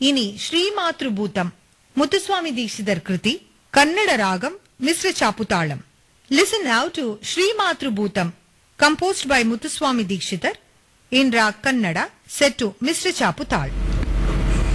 இனி ஸ்ரீமாத்ருபூதம் முத்துசுவாமி தீட்சிதர் கிருதி கன்னட ராகம் மிஸ்ர சாப்புதாளம். Listen now to Srimatrubhutam composed by Muthuswami Dikshithar in Rag Kannada set to Mr. Chaputal.